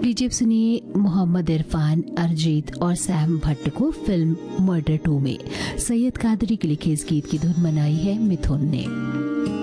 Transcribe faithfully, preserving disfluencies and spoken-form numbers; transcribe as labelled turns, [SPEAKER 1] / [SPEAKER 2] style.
[SPEAKER 1] लीजिए अब सुनिए मोहम्मद इरफान, अरिजीत और सैम भट्ट को फिल्म मर्डर टू में सैयद कादरी के लिखे इस गीत की धुन बनाई है मिथुन ने।